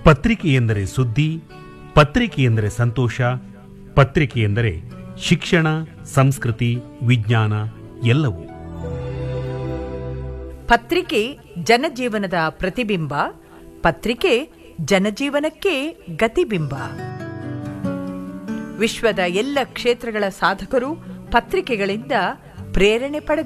ಪತ್ರಿಕೆ ಎಂದರೆ ಸುದ್ದಿ, ಪತ್ರಿಕೆ ಎಂದರೆ ಸಂತೋಷ, ಪತ್ರಿಕೆ ಎಂದರೆ ಶಿಕ್ಷಣ, ಸಂಸ್ಕೃತಿ, ವಿಜ್ಞಾನ ಎಲ್ಲವೂ. ಪತ್ರಿಕೆ ಜನಜೀವನದ ಪ್ರತಿಬಿಂಬ, ಪತ್ರಿಕೆ ಜನಜೀವನಕ್ಕೆ ಗತಿಬಿಂಬ. ವಿಶ್ವದ ಎಲ್ಲ ಕ್ಷೇತ್ರಗಳ ಸಾಧಕರು ಪತ್ರಿಕೆಗಳಿಂದ ಪ್ರೇರಣೆ ಪಡೆದ